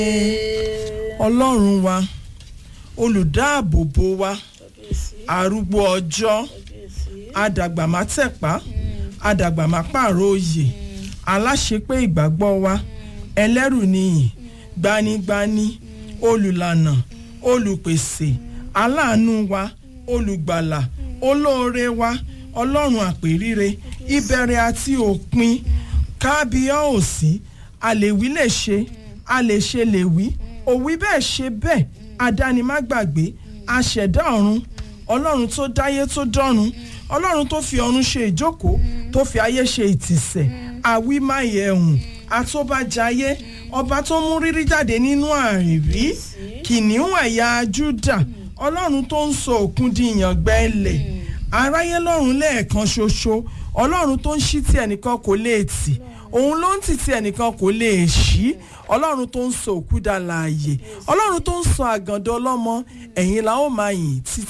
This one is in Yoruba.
Ọlọ́run wa, olùdáàbòbò wa, arúgbó ọjọ́, adàgbà má tẹ̀pá, adàgbà má pààrọ̀ òye, aláṣepé ìgbàgbọ́ wa, ẹlẹ́rù níyìn, gbanigbani, olùlànà, olùpèsè, aláàánú wa, olùgbàlà, olóore wa, ọlọ́run àpèrire, ìbẹ̀rẹ̀ àti òpin, kábíyèsí, àlèwí lè ṣe, àlèṣe lè wí, òwí bẹ́ẹ̀ ṣe bẹ́ẹ̀, adánimágbàgbé, aṣẹ̀dá ọ̀run, ọlọ́run tó dáyé tó dọ́run, ọlọ́run tó fi ọ̀run ṣe ìjókòó, tó fi ayé ṣe ìtìsẹ̀, àwímáyẹ̀hùn, àtóbájayé, ọba tó mú rírí jáde nínú àìrí, kìnìún ẹ̀yà Júdà, ọlọ́run tó ń sọ òkun di ìyàngbẹ́ ilẹ̀, aráyé lọ́run lẹ́ẹ̀kan ṣoṣo, ọlọ́run tó ń ṣí tí ẹnìkan kò lè tì, òun ló ń tì tí ẹnìkan kò lè ṣí, ọlọ́run tó ń sọ òkú dàlàyé, ọlọ́run tó ń sọ àgàndọ̀ ọlọ́mọ, ẹ̀yin la ó máa yìn títí.